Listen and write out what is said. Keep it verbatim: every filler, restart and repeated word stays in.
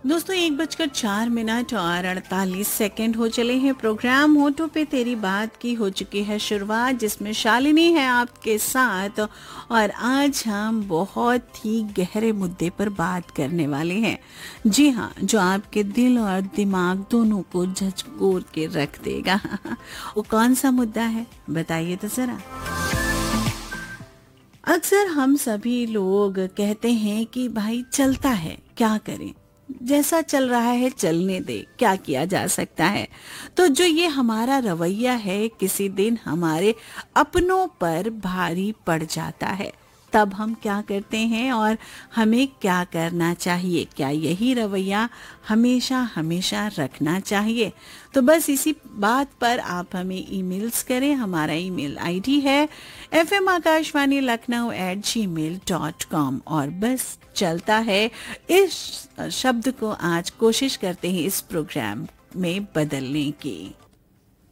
दोस्तों एक बजकर चार मिनट और अड़तालीस सेकंड हो चले हैं। प्रोग्राम होठों पे तेरी बात की हो चुकी है शुरुआत, जिसमें शालिनी है आपके साथ। और आज हम बहुत ही गहरे मुद्दे पर बात करने वाले हैं। जी हाँ, जो आपके दिल और दिमाग दोनों को झकझोर के रख देगा। वो कौन सा मुद्दा है, बताइए तो जरा। अक्सर हम सभी लोग कहते हैं कि भाई चलता है, क्या करें, जैसा चल रहा है चलने दे, क्या किया जा सकता है। तो जो ये हमारा रवैया है किसी दिन हमारे अपनों पर भारी पड़ जाता है। तब हम क्या करते हैं और हमें क्या करना चाहिए? क्या यही रवैया हमेशा हमेशा रखना चाहिए? तो बस इसी बात पर आप हमें ईमेल्स करें। हमारा ईमेल आईडी है F M Akashvani Lucknow eight जी मेल डॉट कॉम। और बस चलता है इस शब्द को आज कोशिश करते हैं इस प्रोग्राम में बदलने की।